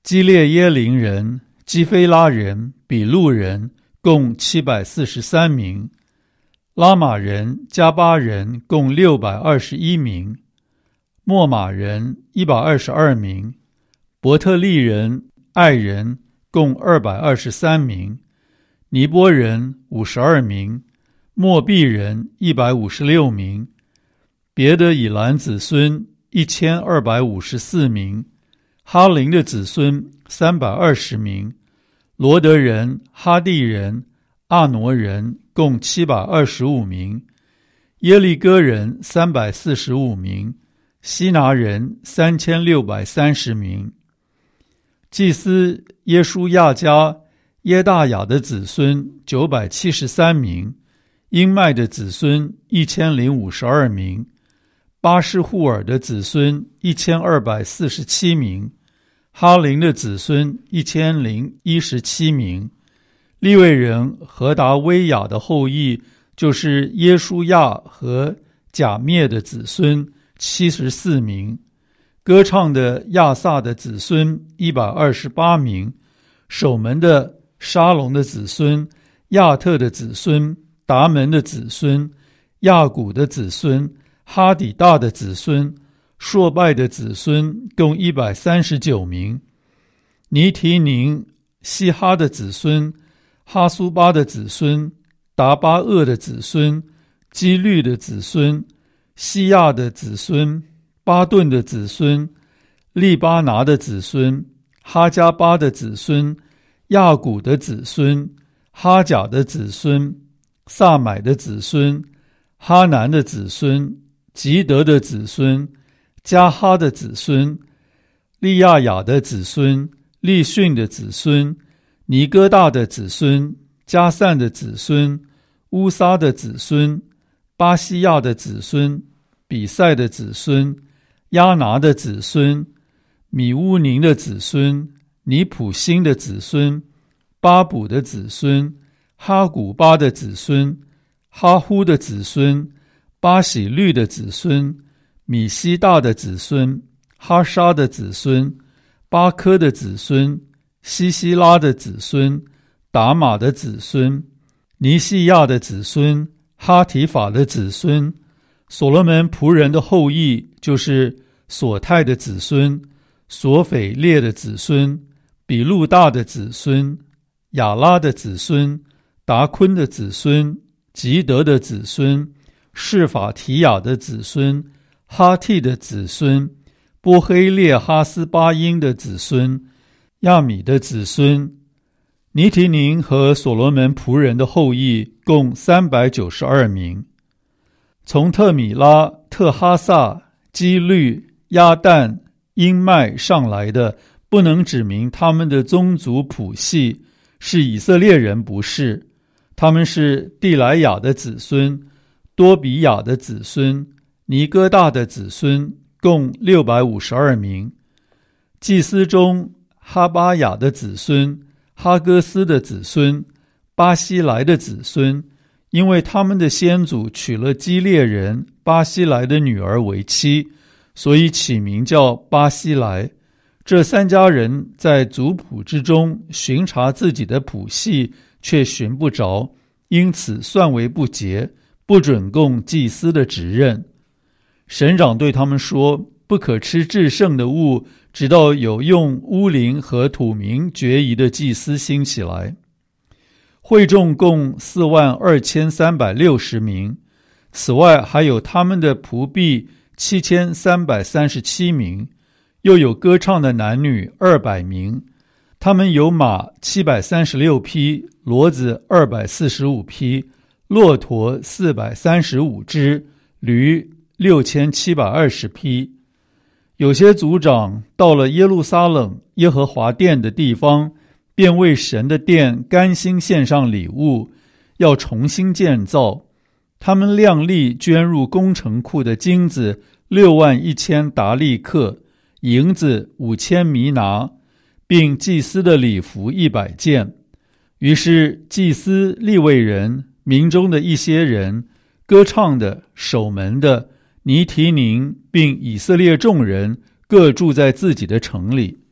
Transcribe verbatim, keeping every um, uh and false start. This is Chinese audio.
基列耶林人、基非拉人、比路人共七百四十三名，拉玛人、加巴人共六百二十一名，莫玛人一百二十二名，伯特利人、爱人共二百二十三名，尼波人五十二名，莫毕人一百五十六名，别的以兰子孙一千二百五十四名，哈林的子孙三百二十名，罗德人、哈地人、阿挪人共七百二十五名，耶利哥人三百四十五名，希拿人三千六百三十名。祭司耶书亚家耶大雅的子孙九百七十三名，英麦的子孙一千零五十二名，巴士户尔的子孙一千二百四十七名，哈林的子孙一千零一十七名。利未人何达威雅的后裔就是耶书亚和甲灭的子孙七十四名，歌唱的亚萨的子孙一百二十八名，守门的沙龙的子孙、亚特的子孙、达门的子孙、亚古的子孙、哈底大的子孙、朔拜的子孙共一百三十九名，尼提宁、希哈的子孙、哈苏巴的子孙、达巴厄的子孙、基律的子孙、西亚的子孙、巴顿的子孙、利巴拿的子孙、哈加巴的子孙、亚古的子孙、哈甲的子孙、萨买的子孙、哈南的子孙、吉德的子孙、加哈的子孙、利亚雅的子孙、利逊的子孙、尼哥大的子孙、加散的子孙、乌撒的子孙、巴西亚的子孙、比赛的子孙、亚拿的子孙、米乌宁的子孙、尼普辛的子孙、巴卜的子孙、哈古巴的子孙、哈呼的子孙、巴喜律的子孙、米西大的子孙、哈沙的子孙、巴科的子孙、西西拉的子孙、达玛的子孙、尼西亚的子孙、哈提法的子孙。所罗门仆人的后裔就是索泰的子孙、索斐列的子孙、比路大的子孙、亚拉的子孙、达昆的子孙、吉德的子孙、示法提亚的子孙、哈替的子孙、波黑列哈斯巴因的子孙、亚米的子孙。尼提宁和所罗门仆人的后裔共三百九十二名。从特米拉、特哈萨、基律、亚旦、英麦上来的，不能指明他们的宗族谱系，是以色列人不是。他们是地莱雅的子孙、多比雅的子孙、尼哥大的子孙，共六百五十二名。祭司中哈巴雅的子孙、哈哥斯的子孙、巴西来的子孙，因为他们的先祖娶了基列人巴西来的女儿为妻，所以起名叫巴西来。这三家人在族谱之中巡查自己的谱系，却寻不着，因此算为不洁，不准供祭司的职任。省长对他们说，不可吃至圣的物，直到有用乌灵和土民决疑的祭司兴起来。会众共四万二千三百六十名，此外还有他们的仆婢七千三百三十七名，又有歌唱的男女二百名。他们有马七百三十六匹，骡子二百四十五匹，骆驼四百三十五只，驴六千七百二十匹。有些族长到了耶路撒冷耶和华殿的地方，便为神的殿甘心献上礼物，要重新建造。他们量力捐入工程库的金子六万一千达利克，银子五千弥拿，并祭司的礼服一百件。于是祭司、利未人、民中的一些人、歌唱的、守门的、尼提宁并以色列众人各住在自己的城里。